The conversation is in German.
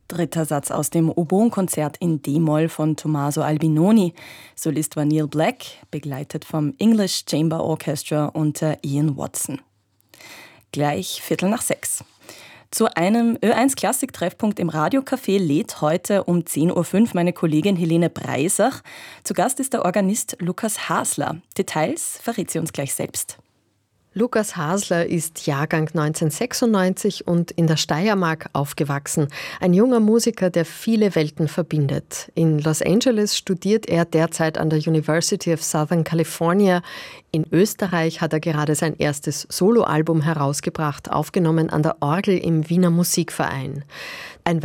Dritter Satz aus dem Oboenkonzert in D-Moll von Tommaso Albinoni. Solist war Neil Black, begleitet vom English Chamber Orchestra unter Ian Watson. Gleich 5:45. Zu einem Ö1-Klassik-Treffpunkt im Radiocafé lädt heute um 10:05 Uhr meine Kollegin Helene Breisach. Zu Gast ist der Organist Lukas Hasler. Details verrät sie uns gleich selbst. Lukas Hasler ist Jahrgang 1996 und in der Steiermark aufgewachsen. Ein junger Musiker, der viele Welten verbindet. In Los Angeles studiert er derzeit an der University of Southern California. In Österreich hat er gerade sein erstes Soloalbum herausgebracht, aufgenommen an der Orgel im Wiener Musikverein. Ein